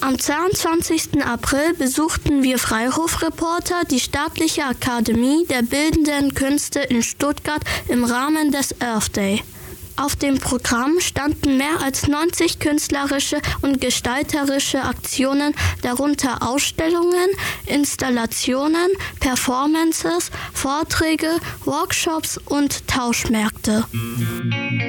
Am 22. April besuchten wir Freihof-Reporter die Staatliche Akademie der Bildenden Künste in Stuttgart im Rahmen des Earth Day. Auf dem Programm standen mehr als 90 künstlerische und gestalterische Aktionen, darunter Ausstellungen, Installationen, Performances, Vorträge, Workshops und Tauschmärkte.